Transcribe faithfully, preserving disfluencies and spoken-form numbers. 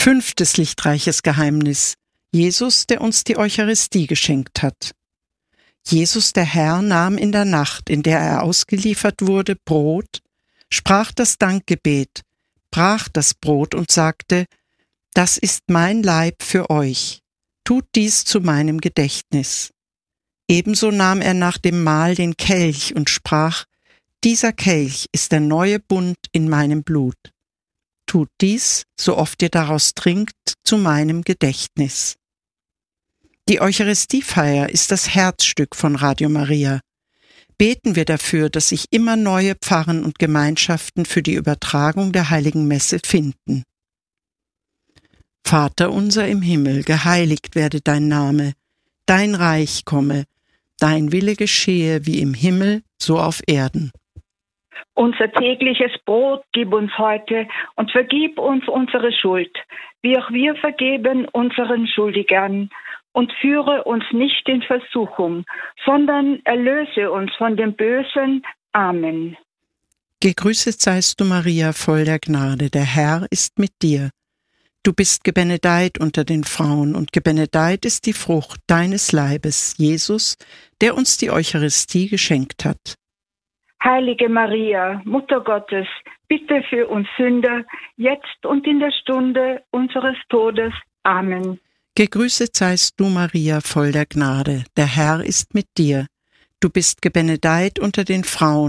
Fünftes lichtreiches Geheimnis: Jesus, der uns die Eucharistie geschenkt hat. Jesus, der Herr, nahm in der Nacht, in der er ausgeliefert wurde, Brot, sprach das Dankgebet, brach das Brot und sagte: Das ist mein Leib für euch. Tut dies zu meinem Gedächtnis. Ebenso nahm er nach dem Mahl den Kelch und sprach: Dieser Kelch ist der neue Bund in meinem Blut. Tut dies, so oft ihr daraus trinkt, zu meinem Gedächtnis. Die Eucharistiefeier ist das Herzstück von Radio Maria. Beten wir dafür, dass sich immer neue Pfarren und Gemeinschaften für die Übertragung der Heiligen Messe finden. Vater unser im Himmel, geheiligt werde dein Name, dein Reich komme, dein Wille geschehe wie im Himmel, so auf Erden. Unser tägliches Brot gib uns heute und vergib uns unsere Schuld, wie auch wir vergeben unseren Schuldigern. Und führe uns nicht in Versuchung, sondern erlöse uns von dem Bösen. Amen. Gegrüßet seist du, Maria, voll der Gnade, der Herr ist mit dir. Du bist gebenedeit unter den Frauen, und gebenedeit ist die Frucht deines Leibes, Jesus, der uns die Eucharistie geschenkt hat. Heilige Maria, Mutter Gottes, bitte für uns Sünder, jetzt und in der Stunde unseres Todes. Amen. Gegrüßet seist du, Maria, voll der Gnade, der Herr ist mit dir. Du bist gebenedeit unter den Frauen,